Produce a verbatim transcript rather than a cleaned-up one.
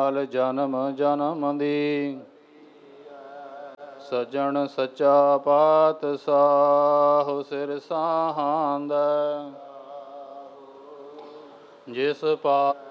ਕਾਲ ਜਨਮ ਜਨਮ ਦੀ। ਸਜਣ ਸੱਚਾ ਪਾਤਸ਼ਾਹ ਸਿਰ ਸਾਹਾਂਦਾ। ਜਿਸ ਪਾ